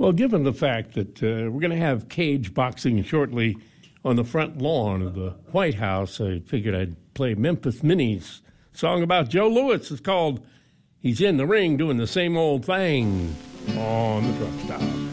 Well, given the fact that we're going to have cage boxing shortly on the front lawn of the White House, I figured I'd play Memphis Minnie's song about Joe Louis. It's called He's in the Ring Doing the Same Old Thing on the Truck Stop.